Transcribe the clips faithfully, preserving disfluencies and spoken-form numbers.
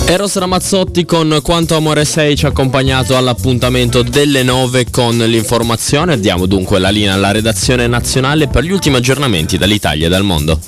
Eros Ramazzotti con Quanto Amore Sei ci ha accompagnato all'appuntamento delle nove con l'informazione. Diamo dunque la linea alla redazione nazionale per gli ultimi aggiornamenti dall'Italia e dal mondo.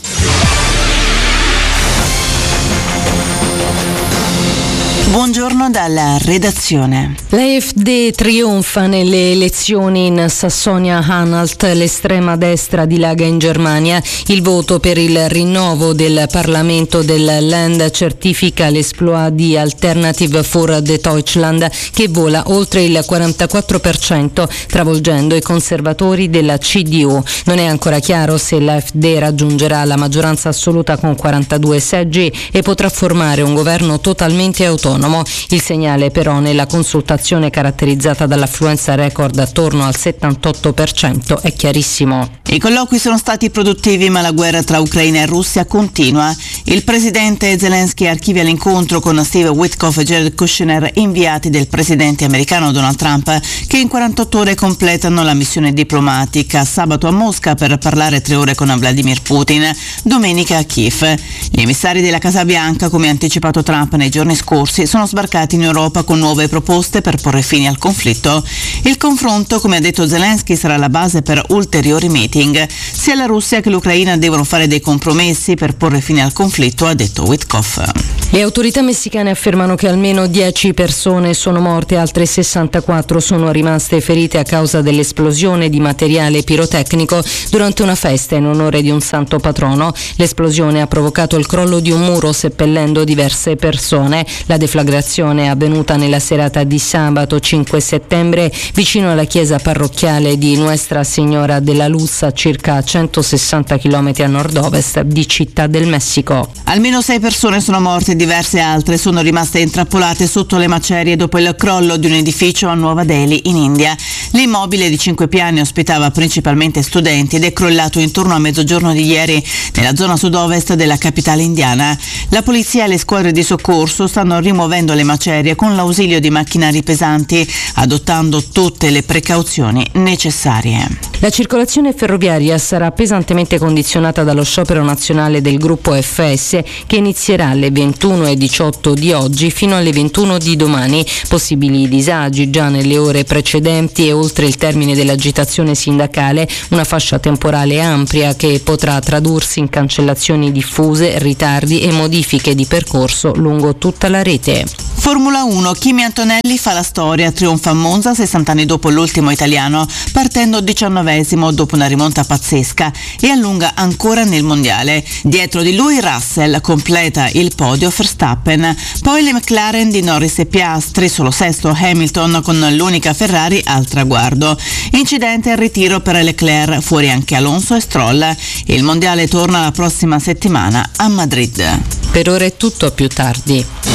Buongiorno dalla redazione. L'A F D trionfa nelle elezioni in Sassonia-Anhalt, l'estrema destra dilaga in Germania. Il voto per il rinnovo del Parlamento del Land certifica l'esploit di Alternative for the Deutschland, che vola oltre il quarantaquattro per cento, travolgendo i conservatori della C D U. Non è ancora chiaro se l'A F D raggiungerà la maggioranza assoluta con quarantadue seggi e potrà formare un governo totalmente autonomo. Il segnale però nella consultazione caratterizzata dall'affluenza record attorno al settantotto per cento è chiarissimo. I colloqui sono stati produttivi, ma la guerra tra Ucraina e Russia continua. Il presidente Zelensky archivia l'incontro con Steve Witkoff e Jared Kushner, inviati del presidente americano Donald Trump, che in quarantotto ore completano la missione diplomatica. Sabato a Mosca per parlare tre ore con Vladimir Putin, domenica a Kiev. Gli emissari della Casa Bianca, come ha anticipato Trump nei giorni scorsi, sono sbarcati in Europa con nuove proposte per porre fine al conflitto. Il confronto, come ha detto Zelensky, sarà la base per ulteriori meeting. Sia la Russia che l'Ucraina devono fare dei compromessi per porre fine al conflitto, ha detto Witkoff. Le autorità messicane affermano che almeno dieci persone sono morte, altre sessantaquattro sono rimaste ferite a causa dell'esplosione di materiale pirotecnico durante una festa in onore di un santo patrono. L'esplosione ha provocato il crollo di un muro, seppellendo diverse persone. La deflagrazione è avvenuta nella serata di sabato cinque settembre vicino alla chiesa parrocchiale di Nuestra Signora della Luz, a circa centosessanta chilometri a nord-ovest di Città del Messico. Almeno sei persone sono morte e diverse altre sono rimaste intrappolate sotto le macerie dopo il crollo di un edificio a Nuova Delhi, in India. L'immobile di cinque piani ospitava principalmente studenti ed è crollato intorno a mezzogiorno di ieri nella zona sud-ovest della capitale indiana. La polizia e le squadre di soccorso stanno rimuovendo le macerie con l'ausilio di macchinari pesanti, adottando tutte le precauzioni necessarie. La circolazione ferroviaria sarà pesantemente condizionata dallo sciopero nazionale del gruppo F S, che inizierà alle ventuno e diciotto di oggi fino alle ventuno di domani. Possibili disagi già nelle ore precedenti e oltre il termine dell'agitazione sindacale, una fascia temporale ampia che potrà tradursi in cancellazioni diffuse, ritardi e modifiche di percorso lungo tutta la rete. Formula uno, Kimi Antonelli fa la storia, trionfa a Monza sessanta anni dopo l'ultimo italiano, partendo diciannovesimo dopo una rimonta pazzesca, e allunga ancora nel mondiale. Dietro di lui Russell completa il podio Verstappen, poi le McLaren di Norris e Piastri, solo sesto Hamilton con l'unica Ferrari al traguardo. Incidente al ritiro per Leclerc, fuori anche Alonso e Stroll. Il mondiale torna la prossima settimana a Madrid. Per ora è tutto, a più tardi.